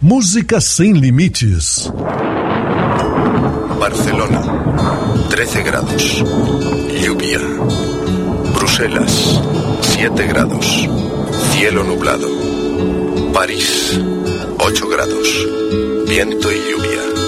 Música Sem Limites. Barcelona, 13 grados. Lluvia. Bruselas, 7 grados. Cielo nublado. París, 8 grados. Viento y lluvia.